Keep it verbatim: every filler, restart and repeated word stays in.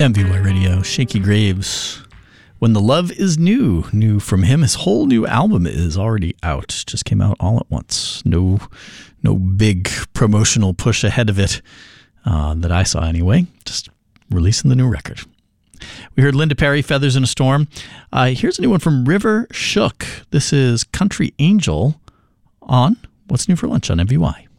M V Y Radio, Shaky Graves. When the Love is New, new from him. His whole new album is already out. Just came out all at once. No, no big promotional push ahead of it uh, that I saw anyway. Just releasing the new record. We heard Linda Perry, Feathers in a Storm. Uh, here's a new one from River Shook. This is Country Angel on What's New for Lunch on M V Y.